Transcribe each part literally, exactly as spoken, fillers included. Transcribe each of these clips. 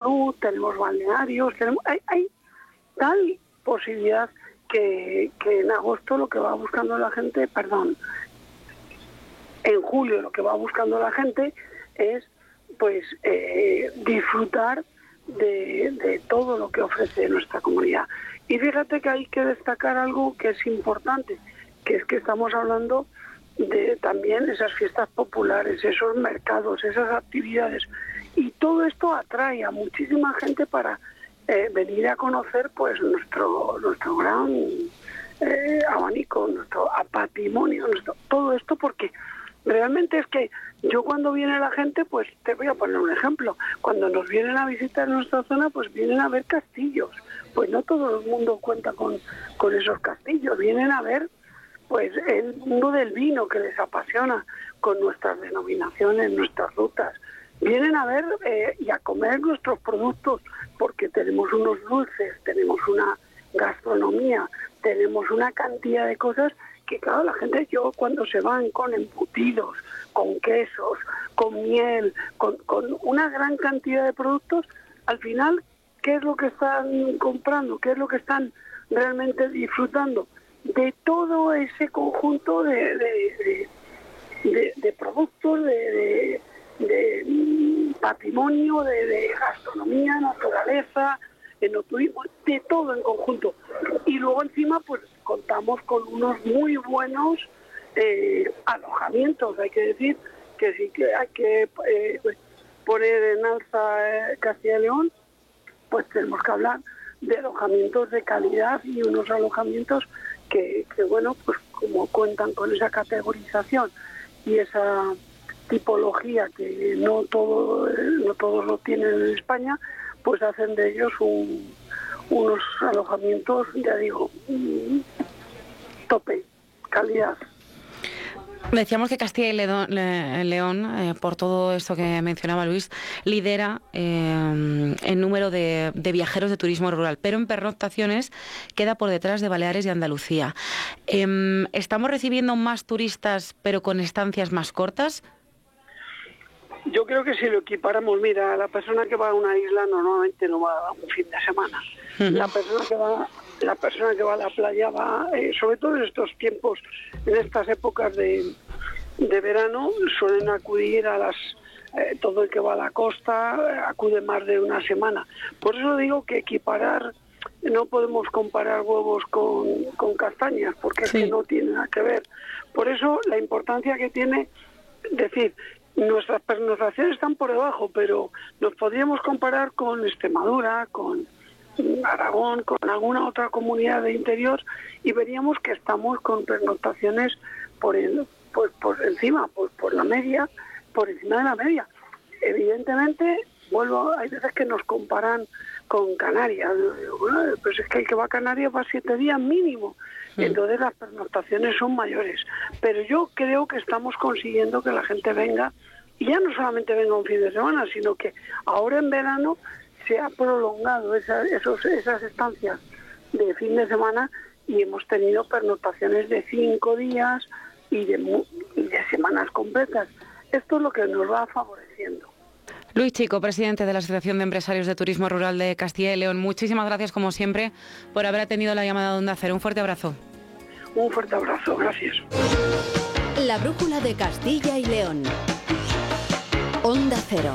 menú, tenemos balnearios, tenemos, hay, hay tal posibilidad que, que en agosto lo que va buscando la gente, perdón, en julio lo que va buscando la gente es pues eh, disfrutar de, de todo lo que ofrece nuestra comunidad. Y fíjate que hay que destacar algo que es importante, que es que estamos hablando de también esas fiestas populares, esos mercados, esas actividades, y todo esto atrae a muchísima gente para eh, venir a conocer pues nuestro nuestro gran eh, abanico, nuestro patrimonio, nuestro, todo esto, porque realmente es que yo cuando viene la gente, pues te voy a poner un ejemplo, cuando nos vienen a visitar nuestra zona, pues vienen a ver castillos, pues no todo el mundo cuenta con, con esos castillos, vienen a ver pues el mundo del vino que les apasiona, con nuestras denominaciones, nuestras rutas. Vienen a ver eh, y a comer nuestros productos, porque tenemos unos dulces, tenemos una gastronomía, tenemos una cantidad de cosas que, claro, la gente, yo cuando se van con embutidos, con quesos, con miel, con, con una gran cantidad de productos, al final, ¿qué es lo que están comprando? ¿Qué es lo que están realmente disfrutando? De todo ese conjunto de, de, de, de, de productos, de, de, de patrimonio, de, de gastronomía, naturaleza, enoturismo, de todo en conjunto. Y luego encima pues contamos con unos muy buenos eh, alojamientos. Hay que decir que sí que hay que eh, poner en alza eh, Castilla y León, pues tenemos que hablar de alojamientos de calidad y unos alojamientos Que, que bueno, pues como cuentan con esa categorización y esa tipología que no todo no todos lo tienen en España, pues hacen de ellos un, unos alojamientos, ya digo, tope, calidad. Decíamos que Castilla y León, eh, por todo esto que mencionaba Luis, lidera eh, el número de, de viajeros de turismo rural, pero en pernoctaciones queda por detrás de Baleares y Andalucía. Eh, ¿Estamos recibiendo más turistas, pero con estancias más cortas? Yo creo que si lo equiparamos, mira, la persona que va a una isla normalmente no va un fin de semana. Uh-huh. La persona que va la persona que va a la playa va, eh, sobre todo en estos tiempos, en estas épocas de, de verano, suelen acudir a las, eh, todo el que va a la costa eh, acude más de una semana. Por eso digo que equiparar, no podemos comparar huevos con, con castañas, porque sí. Es que no tiene nada que ver. Por eso la importancia que tiene, decir, nuestras pernoctaciones están por debajo, pero nos podríamos comparar con Extremadura, con Aragón, con alguna otra comunidad de interior, y veríamos que estamos con pernoctaciones por, el, por, por encima, por, por la media, por encima de la media. Evidentemente, vuelvo, hay veces que nos comparan con Canarias, bueno, pues es que el que va a Canarias va siete días mínimo, sí. Entonces las pernoctaciones son mayores, pero yo creo que estamos consiguiendo que la gente venga, y ya no solamente venga un fin de semana, sino que ahora en verano se ha prolongado esa, esos, esas estancias de fin de semana, y hemos tenido pernoctaciones de cinco días y de, y de semanas completas. Esto es lo que nos va favoreciendo. Luis Chico, presidente de la Asociación de Empresarios de Turismo Rural de Castilla y León, muchísimas gracias, como siempre, por haber atendido la llamada de Onda Cero. Un fuerte abrazo. Un fuerte abrazo, gracias. La brújula de Castilla y León. Onda Cero.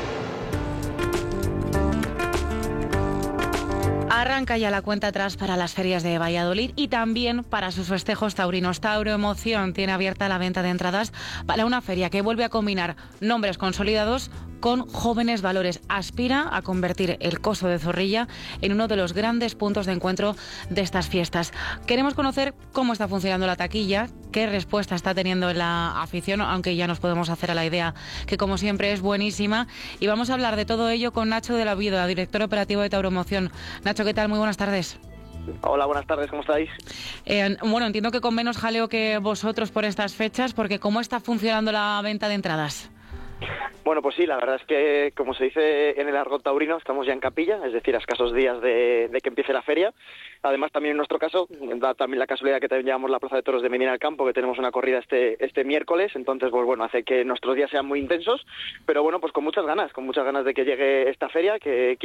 Arranca ya la cuenta atrás para las ferias de Valladolid y también para sus festejos taurinos. Tauro Emoción tiene abierta la venta de entradas para una feria que vuelve a combinar nombres consolidados con jóvenes valores. Aspira a convertir el Coso de Zorrilla en uno de los grandes puntos de encuentro de estas fiestas. Queremos conocer cómo está funcionando la taquilla, qué respuesta está teniendo en la afición, aunque ya nos podemos hacer a la idea que, como siempre, es buenísima. Y vamos a hablar de todo ello con Nacho de la Viuda, director operativo de Tauro Emoción. Nacho, ¿qué tal? Muy buenas tardes. Hola, buenas tardes, ¿cómo estáis? Eh, bueno, entiendo que con menos jaleo que vosotros por estas fechas, porque ¿cómo está funcionando la venta de entradas? Bueno, pues sí, la verdad es que, como se dice en el argot taurino, estamos ya en capilla, es decir, a escasos días de, de que empiece la feria. Además, también en nuestro caso, da también la casualidad que también llevamos la Plaza de Toros de Medina del Campo, que tenemos una corrida este este miércoles, entonces, pues bueno, hace que nuestros días sean muy intensos, pero bueno, pues con muchas ganas, con muchas ganas de que llegue esta feria, que